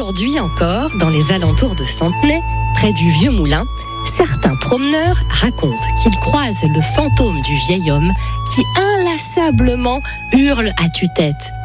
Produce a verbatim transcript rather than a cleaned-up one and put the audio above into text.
Aujourd'hui encore, dans les alentours de Centenay, près du vieux moulin, certains promeneurs racontent qu'ils croisent le fantôme du vieil homme qui inlassablement hurle à tue-tête